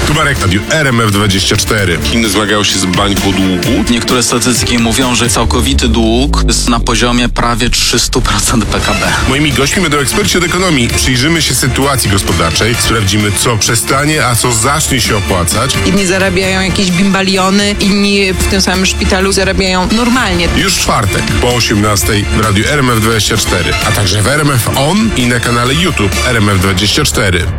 Tubarek, radiu RMF24. Chiny zmagają się z bańką długu. Niektóre statystyki mówią, że całkowity dług jest na poziomie prawie 300% PKB. Moimi gośćmi będą eksperci od ekonomii. Przyjrzymy się sytuacji gospodarczej, sprawdzimy, co przestanie, a co zacznie się opłacać. Inni zarabiają jakieś bimbaliony, inni w tym samym szpitalu zarabiają normalnie. Już w czwartek po 18 w radiu RMF24, a także w RMF On i na kanale YouTube RMF24.